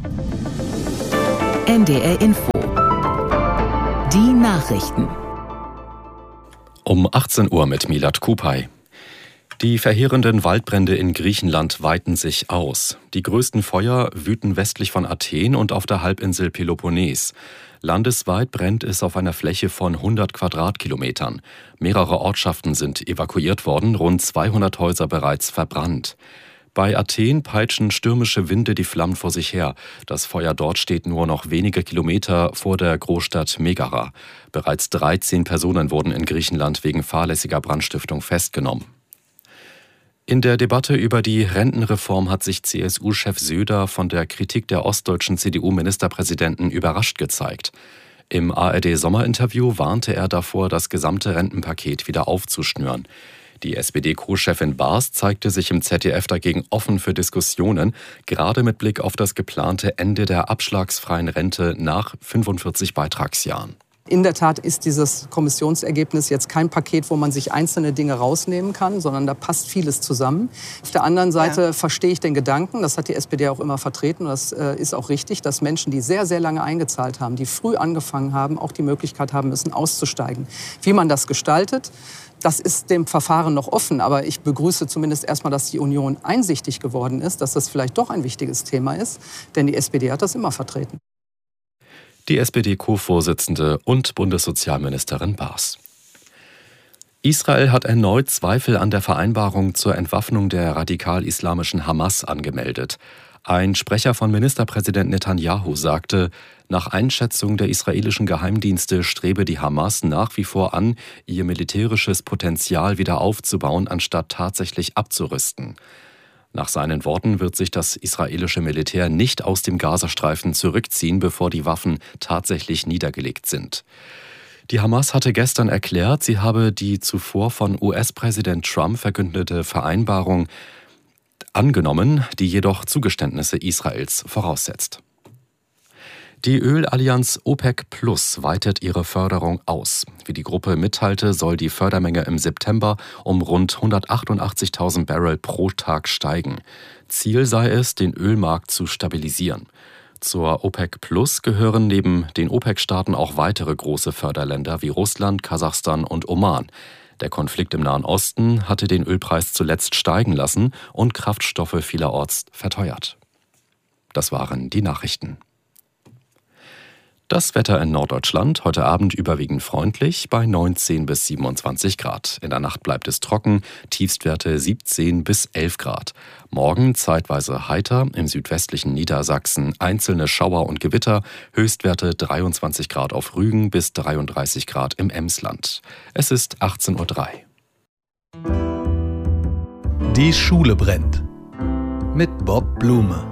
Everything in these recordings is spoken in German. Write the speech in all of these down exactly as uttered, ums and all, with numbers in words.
N D R Info. Die Nachrichten. Um achtzehn Uhr mit Milad Kupay. Die verheerenden Waldbrände in Griechenland weiten sich aus. Die größten Feuer wüten westlich von Athen und auf der Halbinsel Peloponnes. Landesweit brennt es auf einer Fläche von hundert Quadratkilometern. Mehrere Ortschaften sind evakuiert worden, rund zweihundert Häuser bereits verbrannt. Bei Athen peitschen stürmische Winde die Flammen vor sich her. Das Feuer dort steht nur noch wenige Kilometer vor der Großstadt Megara. Bereits dreizehn Personen wurden in Griechenland wegen fahrlässiger Brandstiftung festgenommen. In der Debatte über die Rentenreform hat sich C S U-Chef Söder von der Kritik der ostdeutschen C D U-Ministerpräsidenten überrascht gezeigt. Im A R D-Sommerinterview warnte er davor, das gesamte Rentenpaket wieder aufzuschnüren. Die S P D-Co-Chefin Baas zeigte sich im Z D F dagegen offen für Diskussionen, gerade mit Blick auf das geplante Ende der abschlagsfreien Rente nach fünfundvierzig Beitragsjahren. In der Tat ist dieses Kommissionsergebnis jetzt kein Paket, wo man sich einzelne Dinge rausnehmen kann, sondern da passt vieles zusammen. Auf der anderen Seite ja. verstehe ich den Gedanken, das hat die S P D auch immer vertreten, und das äh, ist auch richtig, dass Menschen, die sehr, sehr lange eingezahlt haben, die früh angefangen haben, auch die Möglichkeit haben müssen, auszusteigen. Wie man das gestaltet, das ist dem Verfahren noch offen, aber ich begrüße zumindest erstmal, dass die Union einsichtig geworden ist, dass das vielleicht doch ein wichtiges Thema ist, denn die S P D hat das immer vertreten. Die S P D-Co-Vorsitzende und Bundessozialministerin Baas. Israel hat erneut Zweifel an der Vereinbarung zur Entwaffnung der radikal-islamischen Hamas angemeldet. Ein Sprecher von Ministerpräsident Netanyahu sagte, nach Einschätzung der israelischen Geheimdienste strebe die Hamas nach wie vor an, ihr militärisches Potenzial wieder aufzubauen, anstatt tatsächlich abzurüsten. Nach seinen Worten wird sich das israelische Militär nicht aus dem Gazastreifen zurückziehen, bevor die Waffen tatsächlich niedergelegt sind. Die Hamas hatte gestern erklärt, sie habe die zuvor von U S-Präsident Trump verkündete Vereinbarung angenommen, die jedoch Zugeständnisse Israels voraussetzt. Die Ölallianz OPEC Plus weitet ihre Förderung aus. Wie die Gruppe mitteilte, soll die Fördermenge im September um rund hundertachtundachtzigtausend Barrel pro Tag steigen. Ziel sei es, den Ölmarkt zu stabilisieren. Zur OPEC Plus gehören neben den OPEC-Staaten auch weitere große Förderländer wie Russland, Kasachstan und Oman. Der Konflikt im Nahen Osten hatte den Ölpreis zuletzt steigen lassen und Kraftstoffe vielerorts verteuert. Das waren die Nachrichten. Das Wetter in Norddeutschland heute Abend überwiegend freundlich bei neunzehn bis siebenundzwanzig Grad. In der Nacht bleibt es trocken, Tiefstwerte siebzehn bis elf Grad. Morgen zeitweise heiter, im südwestlichen Niedersachsen einzelne Schauer und Gewitter, Höchstwerte dreiundzwanzig Grad auf Rügen bis dreiunddreißig Grad im Emsland. Es ist achtzehn Uhr drei. Die Schule brennt. Mit Bob Blume.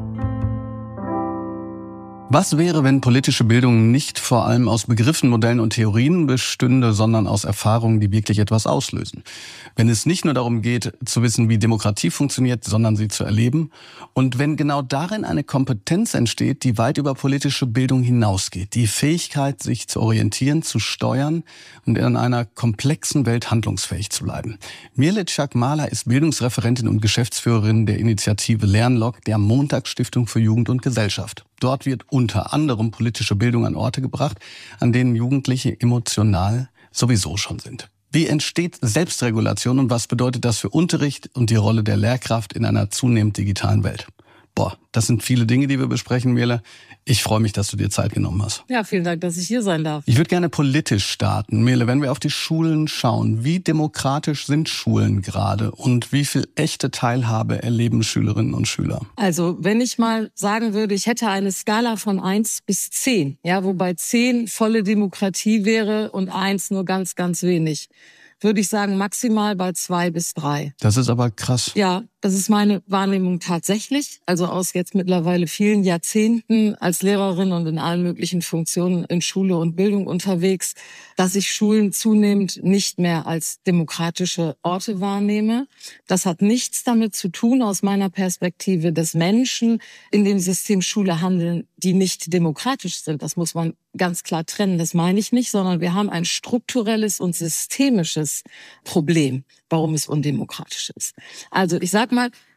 Was wäre, wenn politische Bildung nicht vor allem aus Begriffen, Modellen und Theorien bestünde, sondern aus Erfahrungen, die wirklich etwas auslösen? Wenn es nicht nur darum geht, zu wissen, wie Demokratie funktioniert, sondern sie zu erleben. Und wenn genau darin eine Kompetenz entsteht, die weit über politische Bildung hinausgeht. Die Fähigkeit, sich zu orientieren, zu steuern und in einer komplexen Welt handlungsfähig zu bleiben. Mirle Çakmaler ist Bildungsreferentin und Geschäftsführerin der Initiative Lernlog der Montagsstiftung für Jugend und Gesellschaft. Dort wird unter anderem politische Bildung an Orte gebracht, an denen Jugendliche emotional sowieso schon sind. Wie entsteht Selbstregulation und was bedeutet das für Unterricht und die Rolle der Lehrkraft in einer zunehmend digitalen Welt? Boah, das sind viele Dinge, die wir besprechen, Mirle. Ich freue mich, dass du dir Zeit genommen hast. Ja, vielen Dank, dass ich hier sein darf. Ich würde gerne politisch starten. Mirle, wenn wir auf die Schulen schauen, wie demokratisch sind Schulen gerade und wie viel echte Teilhabe erleben Schülerinnen und Schüler? Also, wenn ich mal sagen würde, ich hätte eine Skala von eins bis zehn, ja, wobei zehn volle Demokratie wäre und eins nur ganz, ganz wenig, würde ich sagen maximal bei zwei bis drei. Das ist aber krass. Ja, das ist meine Wahrnehmung tatsächlich. Also aus jetzt mittlerweile vielen Jahrzehnten als Lehrerin und in allen möglichen Funktionen in Schule und Bildung unterwegs, dass ich Schulen zunehmend nicht mehr als demokratische Orte wahrnehme. Das hat nichts damit zu tun, aus meiner Perspektive, dass Menschen in dem System Schule handeln, die nicht demokratisch sind. Das muss man ganz klar trennen. Das meine ich nicht, sondern wir haben ein strukturelles und systemisches Problem, warum es undemokratisch ist. Also ich sag mal,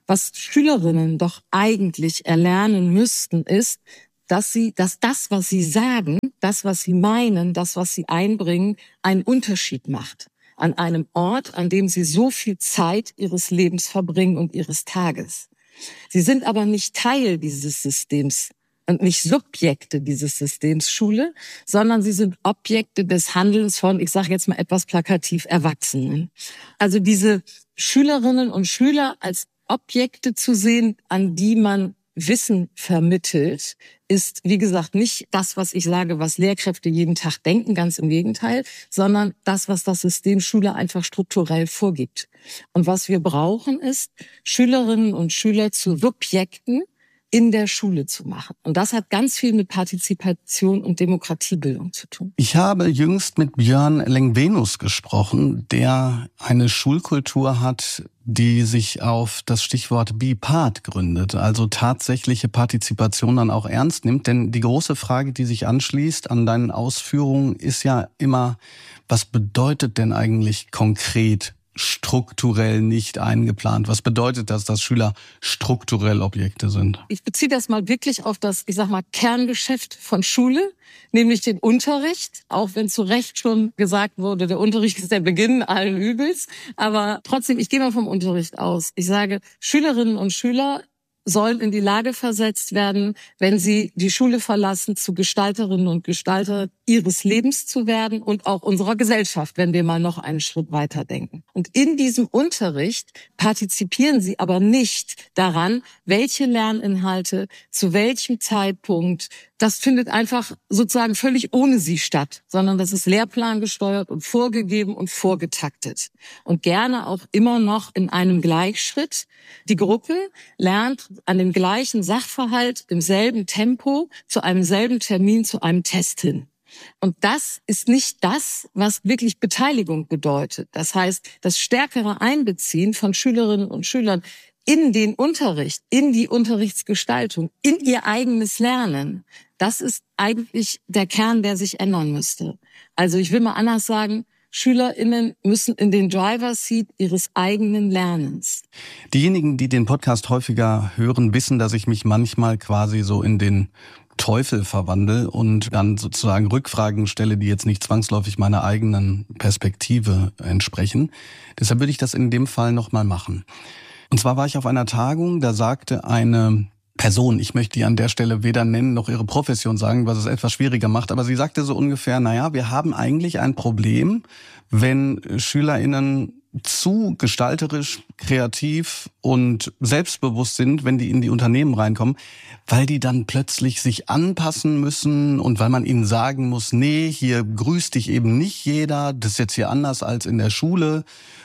Was Schülerinnen doch eigentlich erlernen müssten, ist, dass sie, dass das, was sie sagen, das, was sie meinen, das, was sie einbringen, einen Unterschied macht. An einem Ort, an dem sie so viel Zeit ihres Lebens verbringen und ihres Tages. Sie sind aber nicht Teil dieses Systems und nicht Subjekte dieses Systems Schule, sondern sie sind Objekte des Handelns von, ich sage jetzt mal etwas plakativ, Erwachsenen. Also diese Schülerinnen und Schüler als Objekte zu sehen, an die man Wissen vermittelt, ist, wie gesagt, nicht das, was ich sage, was Lehrkräfte jeden Tag denken, ganz im Gegenteil, sondern das, was das System Schule einfach strukturell vorgibt. Und was wir brauchen, ist, Schülerinnen und Schüler zu Subjekten in der Schule zu machen. Und das hat ganz viel mit Partizipation und Demokratiebildung zu tun. Ich habe jüngst mit Björn Lengvenus gesprochen, der eine Schulkultur hat, die sich auf das Stichwort Be Part gründet, also tatsächliche Partizipation dann auch ernst nimmt. Denn die große Frage, die sich anschließt an deinen Ausführungen, ist ja immer, was bedeutet denn eigentlich konkret strukturell nicht eingeplant? Was bedeutet das, dass Schüler strukturell Objekte sind? Ich beziehe das mal wirklich auf das, ich sag mal, Kerngeschäft von Schule, nämlich den Unterricht, auch wenn zu Recht schon gesagt wurde, der Unterricht ist der Beginn allen Übels. Aber trotzdem, ich gehe mal vom Unterricht aus. Ich sage, Schülerinnen und Schüler sollen in die Lage versetzt werden, wenn sie die Schule verlassen, zu Gestalterinnen und Gestalter ihres Lebens zu werden und auch unserer Gesellschaft, wenn wir mal noch einen Schritt weiter denken. Und in diesem Unterricht partizipieren sie aber nicht daran, welche Lerninhalte, zu welchem Zeitpunkt, das findet einfach sozusagen völlig ohne sie statt, sondern das ist lehrplangesteuert und vorgegeben und vorgetaktet. Und gerne auch immer noch in einem Gleichschritt. Die Gruppe lernt an dem gleichen Sachverhalt, im selben Tempo, zu einem selben Termin, zu einem Test hin. Und das ist nicht das, was wirklich Beteiligung bedeutet. Das heißt, das stärkere Einbeziehen von Schülerinnen und Schülern in den Unterricht, in die Unterrichtsgestaltung, in ihr eigenes Lernen, das ist eigentlich der Kern, der sich ändern müsste. Also ich will mal anders sagen, SchülerInnen müssen in den Driver-Seat ihres eigenen Lernens. Diejenigen, die den Podcast häufiger hören, wissen, dass ich mich manchmal quasi so in den Teufel verwandle und dann sozusagen Rückfragen stelle, die jetzt nicht zwangsläufig meiner eigenen Perspektive entsprechen. Deshalb würde ich das in dem Fall nochmal machen. Und zwar war ich auf einer Tagung, da sagte eine Person, ich möchte die an der Stelle weder nennen noch ihre Profession sagen, was es etwas schwieriger macht, aber sie sagte so ungefähr, naja, wir haben eigentlich ein Problem, wenn SchülerInnen zu gestalterisch, kreativ und selbstbewusst sind, wenn die in die Unternehmen reinkommen, weil die dann plötzlich sich anpassen müssen und weil man ihnen sagen muss, nee, hier grüßt dich eben nicht jeder, das ist jetzt hier anders als in der Schule.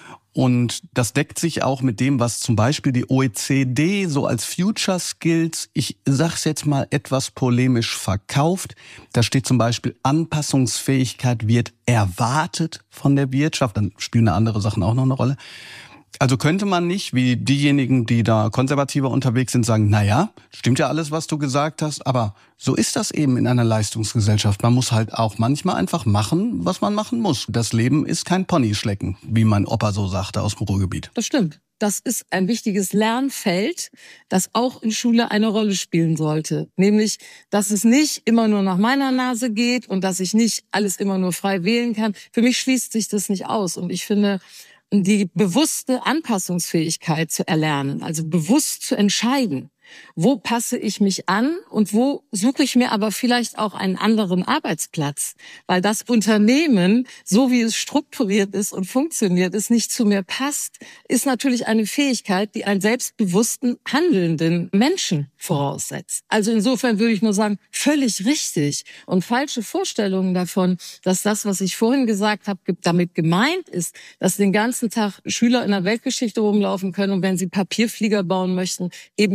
Und das deckt sich auch mit dem, was zum Beispiel die O E C D so als Future Skills, ich sag's jetzt mal etwas polemisch, verkauft. Da steht zum Beispiel, Anpassungsfähigkeit wird erwartet von der Wirtschaft. Dann spielen da andere Sachen auch noch eine Rolle. Also könnte man nicht, wie diejenigen, die da konservativer unterwegs sind, sagen, na ja, stimmt ja alles, was du gesagt hast, aber so ist das eben in einer Leistungsgesellschaft. Man muss halt auch manchmal einfach machen, was man machen muss. Das Leben ist kein Ponyschlecken, wie mein Opa so sagte aus dem Ruhrgebiet. Das stimmt. Das ist ein wichtiges Lernfeld, das auch in Schule eine Rolle spielen sollte. Nämlich, dass es nicht immer nur nach meiner Nase geht und dass ich nicht alles immer nur frei wählen kann. Für mich schließt sich das nicht aus. Und ich finde, die bewusste Anpassungsfähigkeit zu erlernen, also bewusst zu entscheiden, wo passe ich mich an und wo suche ich mir aber vielleicht auch einen anderen Arbeitsplatz, weil das Unternehmen, so wie es strukturiert ist und funktioniert, es nicht zu mir passt, ist natürlich eine Fähigkeit, die einen selbstbewussten, handelnden Menschen voraussetzt. Also insofern würde ich nur sagen, völlig richtig. Und falsche Vorstellungen davon, dass das, was ich vorhin gesagt habe, damit gemeint ist, dass den ganzen Tag Schüler in der Weltgeschichte rumlaufen können und wenn sie Papierflieger bauen möchten, eben Papierflieger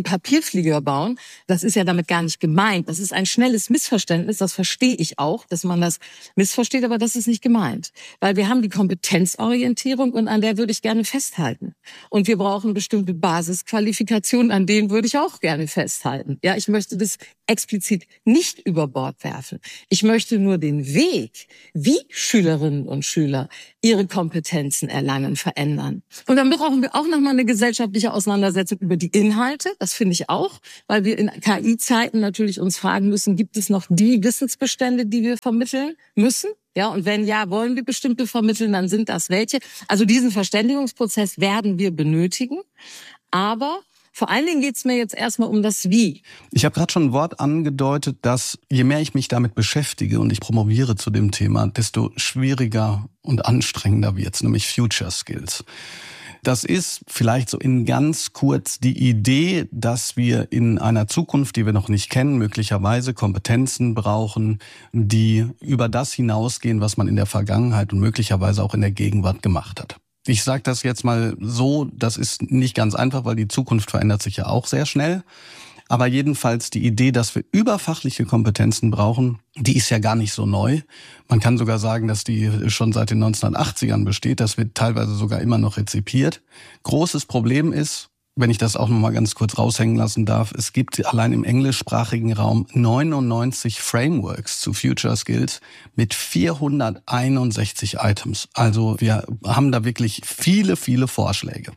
Papierflieger bauen. Das ist ja damit gar nicht gemeint. Das ist ein schnelles Missverständnis, das verstehe ich auch, dass man das missversteht, aber das ist nicht gemeint. Weil wir haben die Kompetenzorientierung und an der würde ich gerne festhalten. Und wir brauchen bestimmte Basisqualifikationen, an denen würde ich auch gerne festhalten. Ja, ich möchte das explizit nicht über Bord werfen. Ich möchte nur den Weg, wie Schülerinnen und Schüler ihre Kompetenzen erlangen, verändern. Und dann brauchen wir auch nochmal eine gesellschaftliche Auseinandersetzung über die Inhalte. Das finde ich auch, weil wir in K I-Zeiten natürlich uns fragen müssen, gibt es noch die Wissensbestände, die wir vermitteln müssen? Ja, und wenn ja, wollen wir bestimmte vermitteln, dann sind das welche. Also diesen Verständigungsprozess werden wir benötigen. Aber vor allen Dingen geht es mir jetzt erstmal um das Wie. Ich habe gerade schon ein Wort angedeutet, dass je mehr ich mich damit beschäftige und ich promoviere zu dem Thema, desto schwieriger und anstrengender wird's, nämlich Future Skills. Das ist vielleicht so in ganz kurz die Idee, dass wir in einer Zukunft, die wir noch nicht kennen, möglicherweise Kompetenzen brauchen, die über das hinausgehen, was man in der Vergangenheit und möglicherweise auch in der Gegenwart gemacht hat. Ich sage das jetzt mal so, das ist nicht ganz einfach, weil die Zukunft verändert sich ja auch sehr schnell. Aber jedenfalls die Idee, dass wir überfachliche Kompetenzen brauchen, die ist ja gar nicht so neu. Man kann sogar sagen, dass die schon seit den neunzehnhundertachtzigern besteht. Das wird teilweise sogar immer noch rezipiert. Großes Problem ist, wenn ich das auch noch mal ganz kurz raushängen lassen darf, es gibt allein im englischsprachigen Raum neunundneunzig Frameworks zu Future Skills mit vierhunderteinundsechzig Items. Also wir haben da wirklich viele, viele Vorschläge.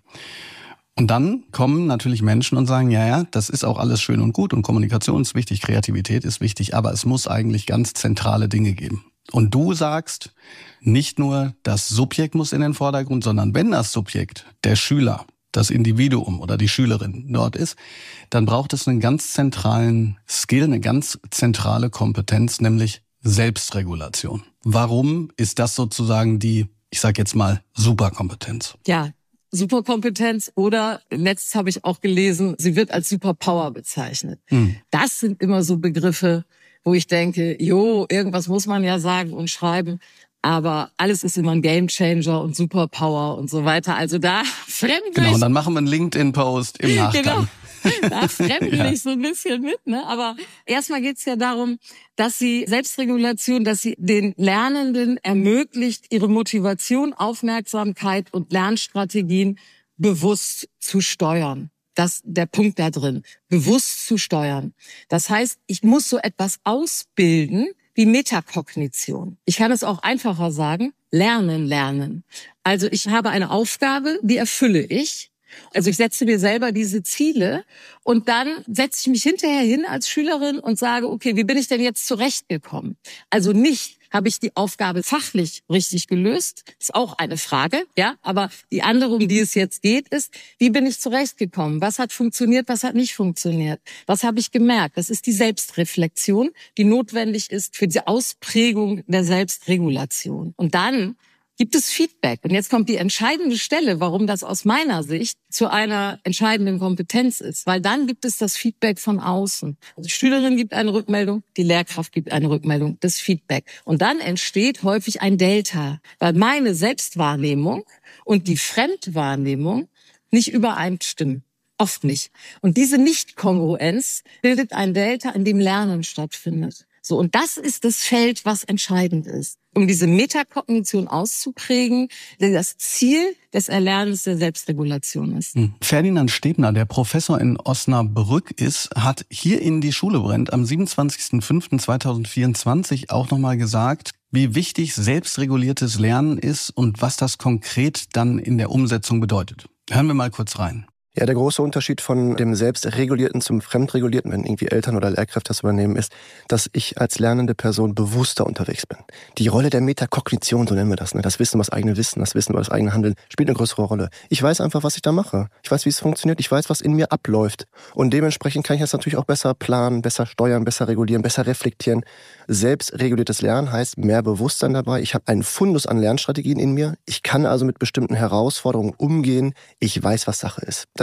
Und dann kommen natürlich Menschen und sagen, ja, ja, das ist auch alles schön und gut und Kommunikation ist wichtig, Kreativität ist wichtig, aber es muss eigentlich ganz zentrale Dinge geben. Und du sagst, nicht nur das Subjekt muss in den Vordergrund, sondern wenn das Subjekt, der Schüler, das Individuum oder die Schülerin dort ist, dann braucht es einen ganz zentralen Skill, eine ganz zentrale Kompetenz, nämlich Selbstregulation. Warum ist das sozusagen die, ich sag jetzt mal, Superkompetenz? Ja, Superkompetenz oder, letztes habe ich auch gelesen, sie wird als Superpower bezeichnet. Hm. Das sind immer so Begriffe, wo ich denke, jo, irgendwas muss man ja sagen und schreiben. Aber alles ist immer ein Gamechanger und Superpower und so weiter. Also da fremdel Genau, und dann machen wir einen LinkedIn-Post im Nachgang. Genau. Da fremdel ja. ich so ein bisschen mit, ne? Aber erstmal geht's ja darum, dass sie Selbstregulation, dass sie den Lernenden ermöglicht, ihre Motivation, Aufmerksamkeit und Lernstrategien bewusst zu steuern. Das ist der Punkt da drin. Bewusst zu steuern. Das heißt, ich muss so etwas ausbilden, wie Metakognition. Ich kann es auch einfacher sagen, lernen, lernen. Also ich habe eine Aufgabe, die erfülle ich. Also ich setze mir selber diese Ziele und dann setze ich mich hinterher hin als Schülerin und sage, okay, wie bin ich denn jetzt zurechtgekommen? Also nicht, habe ich die Aufgabe fachlich richtig gelöst? Ist auch eine Frage, ja. Aber die andere, um die es jetzt geht, ist, wie bin ich zurechtgekommen? Was hat funktioniert, was hat nicht funktioniert? Was habe ich gemerkt? Das ist die Selbstreflexion, die notwendig ist für die Ausprägung der Selbstregulation. Und dann gibt es Feedback. Und jetzt kommt die entscheidende Stelle, warum das aus meiner Sicht zu einer entscheidenden Kompetenz ist. Weil dann gibt es das Feedback von außen. Also die Schülerin gibt eine Rückmeldung, die Lehrkraft gibt eine Rückmeldung, das Feedback. Und dann entsteht häufig ein Delta, weil meine Selbstwahrnehmung und die Fremdwahrnehmung nicht übereinstimmen. Oft nicht. Und diese Nichtkongruenz bildet ein Delta, in dem Lernen stattfindet. So, und das ist das Feld, was entscheidend ist. Um diese Metakognition auszuprägen, denn das Ziel des Erlernens der Selbstregulation ist. Ferdinand Stebner, der Professor in Osnabrück ist, hat hier in Die Schule brennt am siebenundzwanzigsten fünften zweitausendvierundzwanzig auch nochmal gesagt, wie wichtig selbstreguliertes Lernen ist und was das konkret dann in der Umsetzung bedeutet. Hören wir mal kurz rein. Ja, der große Unterschied von dem Selbstregulierten zum Fremdregulierten, wenn irgendwie Eltern oder Lehrkräfte das übernehmen, ist, dass ich als lernende Person bewusster unterwegs bin. Die Rolle der Metakognition, so nennen wir das, ne? Das Wissen über das eigene Wissen, das Wissen über das eigene Handeln, spielt eine größere Rolle. Ich weiß einfach, was ich da mache. Ich weiß, wie es funktioniert. Ich weiß, was in mir abläuft. Und dementsprechend kann ich das natürlich auch besser planen, besser steuern, besser regulieren, besser reflektieren. Selbstreguliertes Lernen heißt mehr Bewusstsein dabei. Ich habe einen Fundus an Lernstrategien in mir. Ich kann also mit bestimmten Herausforderungen umgehen. Ich weiß, was Sache ist. Das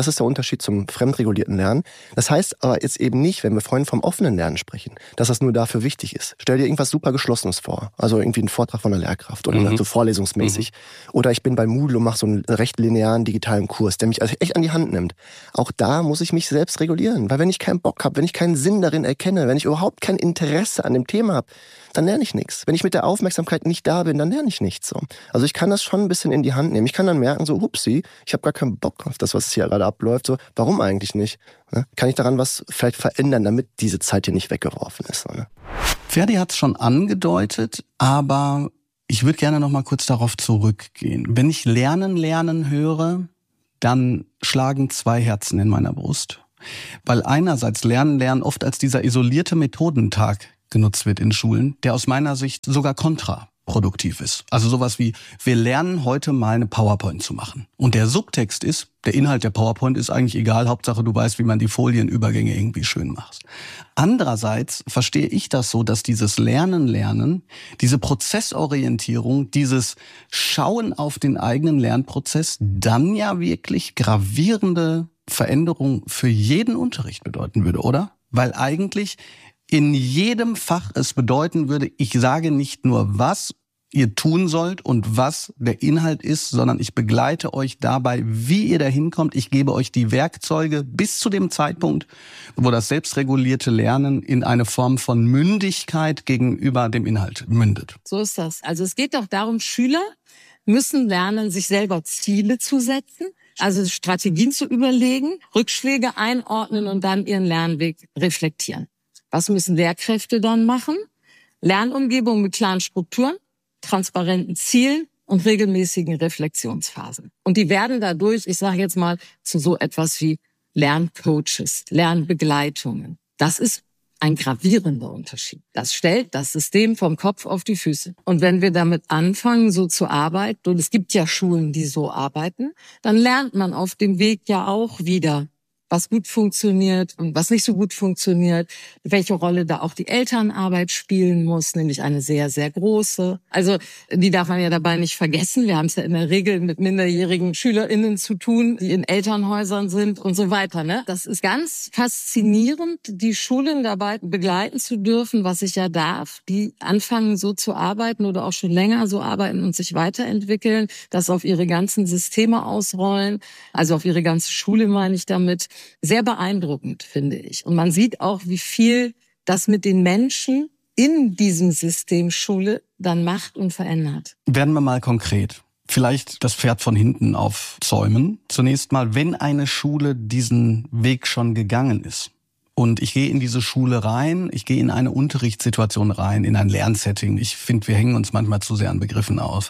Das ist der Unterschied zum fremdregulierten Lernen. Das heißt aber jetzt eben nicht, wenn wir vorhin vom offenen Lernen sprechen, dass das nur dafür wichtig ist. Stell dir irgendwas super Geschlossenes vor. Also irgendwie einen Vortrag von einer Lehrkraft oder mhm. so vorlesungsmäßig. Mhm. Oder ich bin bei Moodle und mache so einen recht linearen digitalen Kurs, der mich also echt an die Hand nimmt. Auch da muss ich mich selbst regulieren. Weil wenn ich keinen Bock habe, wenn ich keinen Sinn darin erkenne, wenn ich überhaupt kein Interesse an dem Thema habe, dann lerne ich nichts. Wenn ich mit der Aufmerksamkeit nicht da bin, dann lerne ich nichts. So. Also ich kann das schon ein bisschen in die Hand nehmen. Ich kann dann merken, so, hupsi, ich habe gar keinen Bock auf das, was hier gerade abläuft. So, warum eigentlich nicht? Ne? Kann ich daran was vielleicht verändern, damit diese Zeit hier nicht weggeworfen ist? So, ne? Ferdi hat es schon angedeutet, aber ich würde gerne noch mal kurz darauf zurückgehen. Wenn ich Lernen, Lernen höre, dann schlagen zwei Herzen in meiner Brust. Weil einerseits Lernen, Lernen oft als dieser isolierte Methodentag genutzt wird in Schulen, der aus meiner Sicht sogar kontraproduktiv ist. Also sowas wie, wir lernen heute mal eine PowerPoint zu machen. Und der Subtext ist, der Inhalt der PowerPoint ist eigentlich egal, Hauptsache du weißt, wie man die Folienübergänge irgendwie schön macht. Andererseits verstehe ich das so, dass dieses Lernen, Lernen, diese Prozessorientierung, dieses Schauen auf den eigenen Lernprozess dann ja wirklich gravierende Veränderung für jeden Unterricht bedeuten würde, oder? Weil eigentlich in jedem Fach es bedeuten würde, ich sage nicht nur, was ihr tun sollt und was der Inhalt ist, sondern ich begleite euch dabei, wie ihr dahin kommt. Ich gebe euch die Werkzeuge bis zu dem Zeitpunkt, wo das selbstregulierte Lernen in eine Form von Mündigkeit gegenüber dem Inhalt mündet. So ist das. Also es geht doch darum, Schüler müssen lernen, sich selber Ziele zu setzen, also Strategien zu überlegen, Rückschläge einordnen und dann ihren Lernweg reflektieren. Was müssen Lehrkräfte dann machen? Lernumgebung mit klaren Strukturen, transparenten Zielen und regelmäßigen Reflexionsphasen. Und die werden dadurch, ich sage jetzt mal, zu so etwas wie Lerncoaches, Lernbegleitungen. Das ist ein gravierender Unterschied. Das stellt das System vom Kopf auf die Füße. Und wenn wir damit anfangen, so zu arbeiten, und es gibt ja Schulen, die so arbeiten, dann lernt man auf dem Weg ja auch wieder, was gut funktioniert und was nicht so gut funktioniert, welche Rolle da auch die Elternarbeit spielen muss, nämlich eine sehr, sehr große. Also die darf man ja dabei nicht vergessen. Wir haben es ja in der Regel mit minderjährigen SchülerInnen zu tun, die in Elternhäusern sind und so weiter. Ne? Das ist ganz faszinierend, die Schulen dabei begleiten zu dürfen, was ich ja darf, die anfangen so zu arbeiten oder auch schon länger so arbeiten und sich weiterentwickeln, das auf ihre ganzen Systeme ausrollen, also auf ihre ganze Schule meine ich damit. Sehr beeindruckend, finde ich. Und man sieht auch, wie viel das mit den Menschen in diesem System Schule dann macht und verändert. Werden wir mal konkret. Vielleicht das Pferd von hinten aufzäumen. Zunächst mal, wenn eine Schule diesen Weg schon gegangen ist und ich gehe in diese Schule rein, ich gehe in eine Unterrichtssituation rein, in ein Lernsetting. Ich finde, wir hängen uns manchmal zu sehr an Begriffen auf.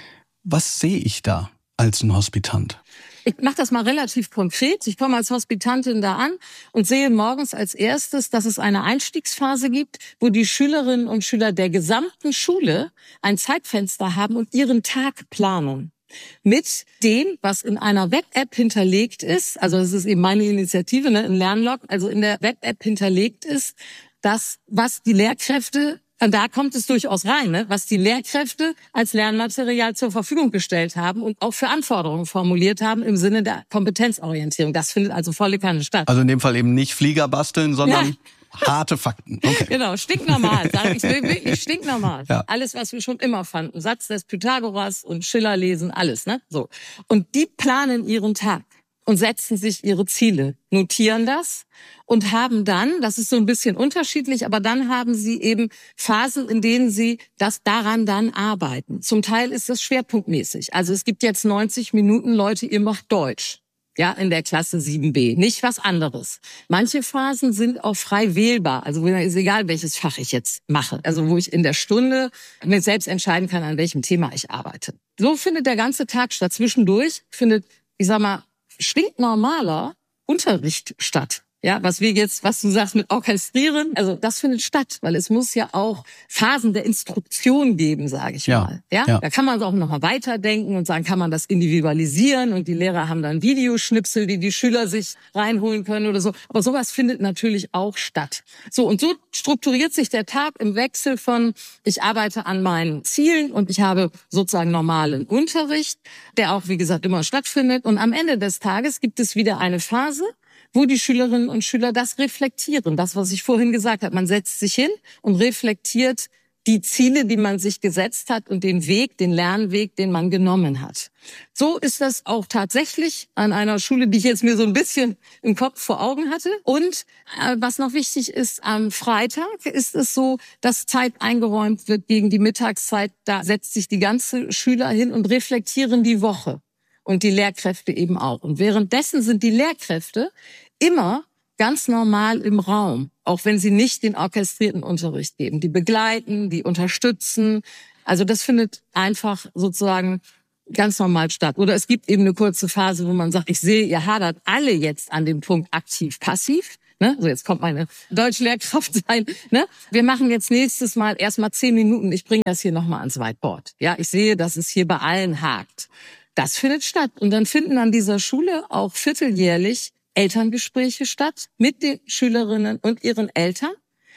Was sehe ich da als ein Hospitant? Ich mache das mal relativ konkret. Ich komme als Hospitantin da an und sehe morgens als erstes, dass es eine Einstiegsphase gibt, wo die Schülerinnen und Schüler der gesamten Schule ein Zeitfenster haben und ihren Tag planen. Mit dem, was in einer Web-App hinterlegt ist, also das ist eben meine Initiative, ne, in Lernlog, also in der Web-App hinterlegt ist, das, was die Lehrkräfte, da kommt es durchaus rein, ne? Was die Lehrkräfte als Lernmaterial zur Verfügung gestellt haben und auch für Anforderungen formuliert haben im Sinne der Kompetenzorientierung. Das findet also volle Kanne statt. Also in dem Fall eben nicht Flieger basteln, sondern ja. Harte Fakten. Okay. Genau, stinknormal. Sag ich wirklich stinknormal. Ja. Alles, was wir schon immer fanden. Satz des Pythagoras und Schiller lesen, alles, ne? So. Und die planen ihren Tag und setzen sich ihre Ziele, notieren das und haben dann, das ist so ein bisschen unterschiedlich, aber dann haben sie eben Phasen, in denen sie das daran dann arbeiten. Zum Teil ist das schwerpunktmäßig. Also es gibt jetzt neunzig Minuten, Leute, ihr macht Deutsch. Ja, in der Klasse sieben b. Nicht was anderes. Manche Phasen sind auch frei wählbar. Also ist egal, welches Fach ich jetzt mache. Also wo ich in der Stunde mir selbst entscheiden kann, an welchem Thema ich arbeite. So findet der ganze Tag statt. Zwischendurch findet, ich sag mal, stinknormaler Unterricht statt. Ja, was wir jetzt, was du sagst mit Orchestrieren, also das findet statt, weil es muss ja auch Phasen der Instruktion geben, sage ich ja, mal. Ja? ja, da kann man auch noch mal weiterdenken und sagen, kann man das individualisieren und die Lehrer haben dann Videoschnipsel, die die Schüler sich reinholen können oder so. Aber sowas findet natürlich auch statt. So, und so strukturiert sich der Tag im Wechsel von, ich arbeite an meinen Zielen und ich habe sozusagen normalen Unterricht, der auch, wie gesagt, immer stattfindet. Und am Ende des Tages gibt es wieder eine Phase, wo die Schülerinnen und Schüler das reflektieren. Das, was ich vorhin gesagt habe. Man setzt sich hin und reflektiert die Ziele, die man sich gesetzt hat und den Weg, den Lernweg, den man genommen hat. So ist das auch tatsächlich an einer Schule, die ich jetzt mir so ein bisschen im Kopf vor Augen hatte. Und äh, was noch wichtig ist, am Freitag ist es so, dass Zeit eingeräumt wird gegen die Mittagszeit. Da setzt sich die ganze Schüler hin und reflektieren die Woche. Und die Lehrkräfte eben auch. Und währenddessen sind die Lehrkräfte immer ganz normal im Raum, auch wenn sie nicht den orchestrierten Unterricht geben. Die begleiten, die unterstützen. Also das findet einfach sozusagen ganz normal statt. Oder es gibt eben eine kurze Phase, wo man sagt, ich sehe, ihr hadert alle jetzt an dem Punkt aktiv-passiv. Ne? So, jetzt kommt meine Deutschlehrkraft sein. Ne? Wir machen jetzt nächstes Mal erstmal zehn Minuten. Ich bringe das hier nochmal ans Whiteboard. Ja, ich sehe, dass es hier bei allen hakt. Das findet statt. Und dann finden an dieser Schule auch vierteljährlich Elterngespräche statt mit den Schülerinnen und ihren Eltern,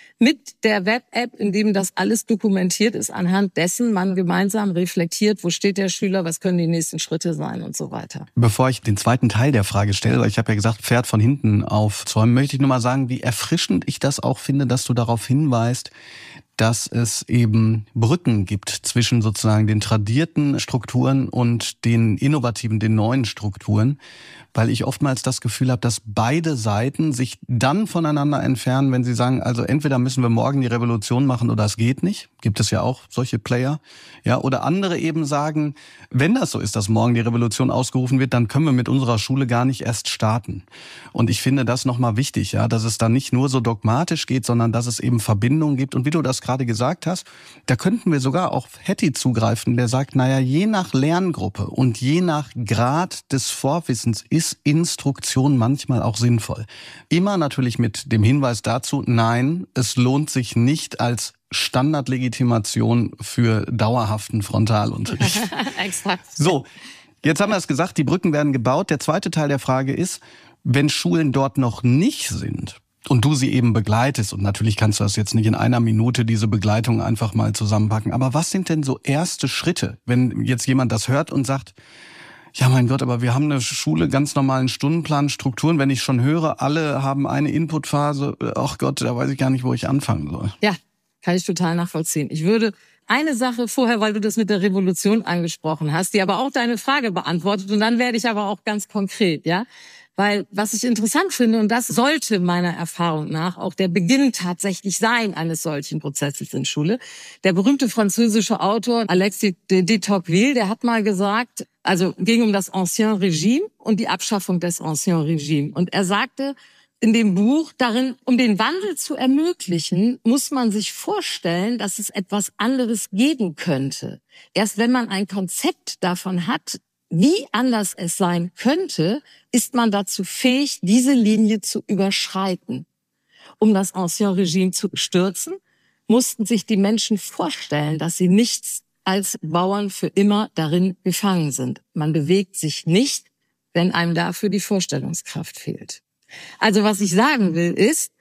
mit der Web-App, in dem das alles dokumentiert ist, anhand dessen man gemeinsam reflektiert, wo steht der Schüler, was können die nächsten Schritte sein und so weiter. Bevor ich den zweiten Teil der Frage stelle, weil ich habe ja gesagt, Pferd von hinten aufzäumen, möchte ich nur mal sagen, wie erfrischend ich das auch finde, dass du darauf hinweist, dass es eben Brücken gibt zwischen sozusagen den tradierten Strukturen und den innovativen, den neuen Strukturen, weil ich oftmals das Gefühl habe, dass beide Seiten sich dann voneinander entfernen, wenn sie sagen, also entweder müssen wir morgen die Revolution machen oder es geht nicht. Gibt es ja auch solche Player. Ja, oder andere eben sagen, wenn das so ist, dass morgen die Revolution ausgerufen wird, dann können wir mit unserer Schule gar nicht erst starten. Und ich finde das nochmal wichtig, ja, dass es dann nicht nur so dogmatisch geht, sondern dass es eben Verbindungen gibt. Und wie du das gerade gesagt hast, da könnten wir sogar auf Hattie zugreifen, der sagt, naja, je nach Lerngruppe und je nach Grad des Vorwissens ist Instruktion manchmal auch sinnvoll. Immer natürlich mit dem Hinweis dazu, nein, es lohnt sich nicht als Standardlegitimation für dauerhaften Frontalunterricht. Exakt. So, jetzt haben wir es gesagt, die Brücken werden gebaut. Der zweite Teil der Frage ist, wenn Schulen dort noch nicht sind und du sie eben begleitest, und natürlich kannst du das jetzt nicht in einer Minute, diese Begleitung einfach mal zusammenpacken, aber was sind denn so erste Schritte, wenn jetzt jemand das hört und sagt, ja, mein Gott, aber wir haben eine Schule, ganz normalen Stundenplan, Strukturen. Wenn ich schon höre, alle haben eine Inputphase, ach Gott, da weiß ich gar nicht, wo ich anfangen soll. Ja, kann ich total nachvollziehen. Ich würde eine Sache vorher, weil du das mit der Revolution angesprochen hast, die aber auch deine Frage beantwortet. Und dann werde ich aber auch ganz konkret, ja. Weil was ich interessant finde, und das sollte meiner Erfahrung nach auch der Beginn tatsächlich sein eines solchen Prozesses in Schule. Der berühmte französische Autor Alexis de Tocqueville, der hat mal gesagt, also ging um das Ancien Régime und die Abschaffung des Ancien Régime. Und er sagte in dem Buch, darin, um den Wandel zu ermöglichen, muss man sich vorstellen, dass es etwas anderes geben könnte. Erst wenn man ein Konzept davon hat, wie anders es sein könnte, ist man dazu fähig, diese Linie zu überschreiten. Um das Ancien Régime zu stürzen, mussten sich die Menschen vorstellen, dass sie nichts als Bauern für immer darin gefangen sind. Man bewegt sich nicht, wenn einem dafür die Vorstellungskraft fehlt. Also was ich sagen will ist,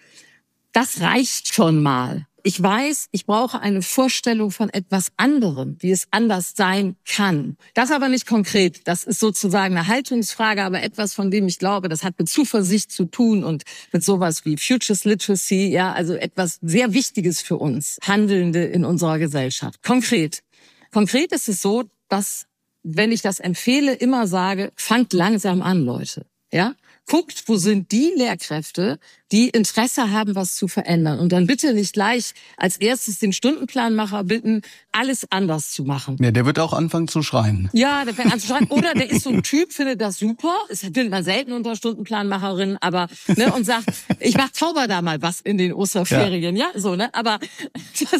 das reicht schon mal. Ich weiß, ich brauche eine Vorstellung von etwas anderem, wie es anders sein kann. Das aber nicht konkret. Das ist sozusagen eine Haltungsfrage, aber etwas, von dem ich glaube, das hat mit Zuversicht zu tun und mit sowas wie Futures Literacy, ja, also etwas sehr Wichtiges für uns, Handelnde in unserer Gesellschaft. Konkret. Konkret ist es so, dass, wenn ich das empfehle, immer sage, fangt langsam an, Leute, ja? Guckt, wo sind die Lehrkräfte, die Interesse haben, was zu verändern. Und dann bitte nicht gleich als erstes den Stundenplanmacher bitten, alles anders zu machen. Ja, der wird auch anfangen zu schreien. Ja, der fängt an zu schreien. Oder der ist so ein Typ, findet das super. Das findet man selten unter Stundenplanmacherinnen, aber, ne, und sagt, ich mach Zauber da mal was in den Osterferien, ja, ja so, ne, aber das,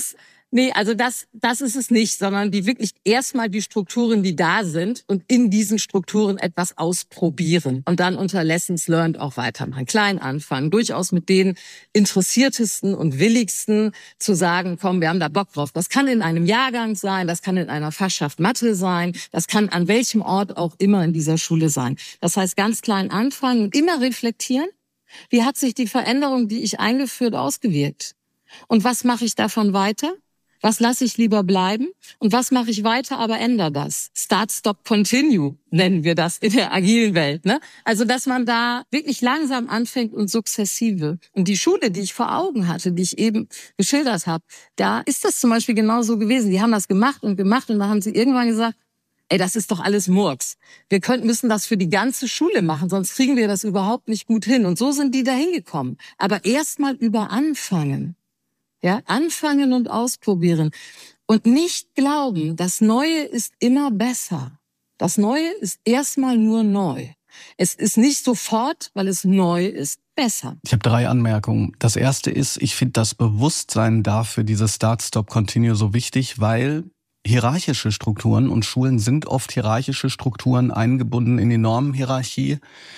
Nee, also das, das ist es nicht, sondern die wirklich erstmal die Strukturen, die da sind und in diesen Strukturen etwas ausprobieren und dann unter Lessons Learned auch weitermachen. Klein anfangen, durchaus mit den Interessiertesten und Willigsten zu sagen, komm, wir haben da Bock drauf. Das kann in einem Jahrgang sein, das kann in einer Fachschaft Mathe sein, das kann an welchem Ort auch immer in dieser Schule sein. Das heißt, ganz klein anfangen und immer reflektieren. Wie hat sich die Veränderung, die ich eingeführt, ausgewirkt? Und was mache ich davon weiter? Was lasse ich lieber bleiben? Und was mache ich weiter, aber ändere das? Start, Stop, Continue nennen wir das in der agilen Welt, ne? Also, dass man da wirklich langsam anfängt und sukzessive. Und die Schule, die ich vor Augen hatte, die ich eben geschildert habe, da ist das zum Beispiel genauso gewesen. Die haben das gemacht und gemacht und dann haben sie irgendwann gesagt, ey, das ist doch alles Murks. Wir könnten, müssen das für die ganze Schule machen, sonst kriegen wir das überhaupt nicht gut hin. Und so sind die da hingekommen. Aber erst mal über anfangen. Ja, anfangen und ausprobieren. Und nicht glauben, das Neue ist immer besser. Das Neue ist erstmal nur neu. Es ist nicht sofort, weil es neu ist, besser. Ich habe drei Anmerkungen. Das erste ist, ich finde das Bewusstsein dafür, dieses Start, Stop, Continue so wichtig, weil hierarchische Strukturen, und Schulen sind oft hierarchische Strukturen eingebunden in die Normenhierarchie,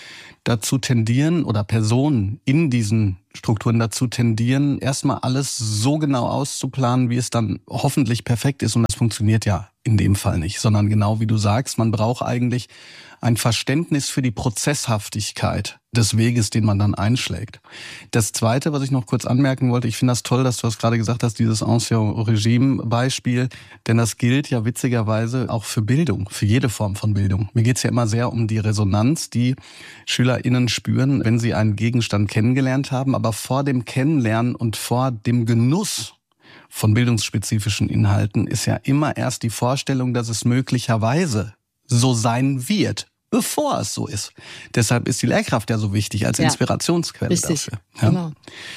dazu tendieren, oder Personen in diesen Strukturen dazu tendieren, erstmal alles so genau auszuplanen, wie es dann hoffentlich perfekt ist. Und das funktioniert ja in dem Fall nicht, sondern genau wie du sagst, man braucht eigentlich ein Verständnis für die Prozesshaftigkeit des Weges, den man dann einschlägt. Das Zweite, was ich noch kurz anmerken wollte, ich finde das toll, dass du das gerade gesagt hast, dieses Ancien Regime-Beispiel, denn das gilt ja witzigerweise auch für Bildung, für jede Form von Bildung. Mir geht es ja immer sehr um die Resonanz, die SchülerInnen spüren, wenn sie einen Gegenstand kennengelernt haben, aber vor dem Kennenlernen und vor dem Genuss von bildungsspezifischen Inhalten ist ja immer erst die Vorstellung, dass es möglicherweise so sein wird, bevor es so ist. Deshalb ist die Lehrkraft ja so wichtig als ja. Inspirationsquelle Richtig. Dafür. Ja. Genau.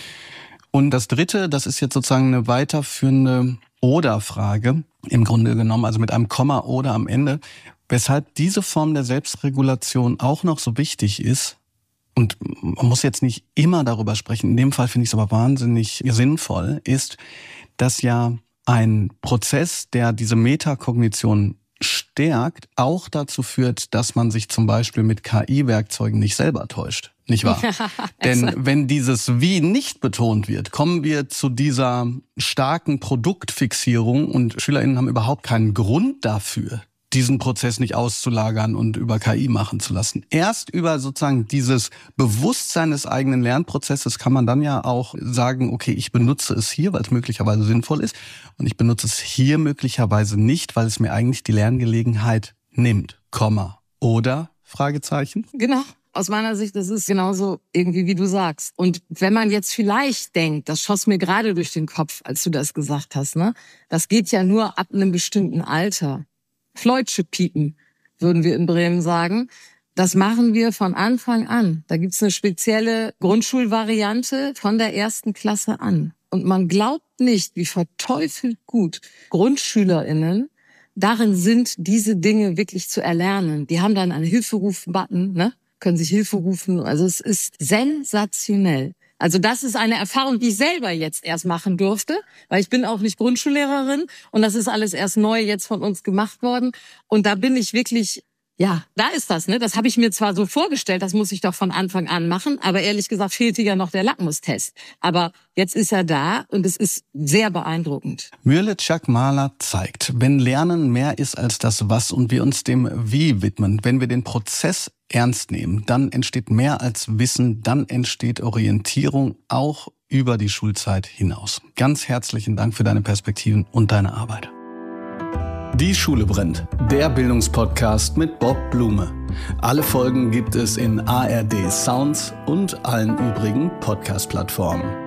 Und das Dritte, das ist jetzt sozusagen eine weiterführende Oder-Frage, im Grunde genommen, also mit einem Komma oder am Ende, weshalb diese Form der Selbstregulation auch noch so wichtig ist. Und man muss jetzt nicht immer darüber sprechen, in dem Fall finde ich es aber wahnsinnig sinnvoll, ist, dass ja ein Prozess, der diese Metakognition stärkt, auch dazu führt, dass man sich zum Beispiel mit K I-Werkzeugen nicht selber täuscht. Nicht wahr? Denn wenn dieses Wie nicht betont wird, kommen wir zu dieser starken Produktfixierung und SchülerInnen haben überhaupt keinen Grund dafür, diesen Prozess nicht auszulagern und über K I machen zu lassen. Erst über sozusagen dieses Bewusstsein des eigenen Lernprozesses kann man dann ja auch sagen, okay, ich benutze es hier, weil es möglicherweise sinnvoll ist und ich benutze es hier möglicherweise nicht, weil es mir eigentlich die Lerngelegenheit nimmt, Komma, oder, Fragezeichen? Genau. Aus meiner Sicht, das ist genauso irgendwie, wie du sagst. Und wenn man jetzt vielleicht denkt, das schoss mir gerade durch den Kopf, als du das gesagt hast, ne? Das geht ja nur ab einem bestimmten Alter. Fleutsche Piepen, würden wir in Bremen sagen. Das machen wir von Anfang an. Da gibt's eine spezielle Grundschulvariante von der ersten Klasse an. Und man glaubt nicht, wie verteufelt gut GrundschülerInnen darin sind, diese Dinge wirklich zu erlernen. Die haben dann einen Hilferuf-Button, ne? Können sich Hilfe rufen. Also es ist sensationell. Also das ist eine Erfahrung, die ich selber jetzt erst machen durfte, weil ich bin auch nicht Grundschullehrerin und das ist alles erst neu jetzt von uns gemacht worden. Und da bin ich wirklich, ja, da ist das, ne? Das habe ich mir zwar so vorgestellt, das muss ich doch von Anfang an machen, aber ehrlich gesagt fehlte ja noch der Lackmustest. Aber jetzt ist er da und es ist sehr beeindruckend. Mürle Csiakmála zeigt, wenn Lernen mehr ist als das Was und wir uns dem Wie widmen, wenn wir den Prozess ernst nehmen, dann entsteht mehr als Wissen, dann entsteht Orientierung auch über die Schulzeit hinaus. Ganz herzlichen Dank für deine Perspektiven und deine Arbeit. Die Schule brennt, der Bildungspodcast mit Bob Blume. Alle Folgen gibt es in A R D Sounds und allen übrigen Podcast-Plattformen.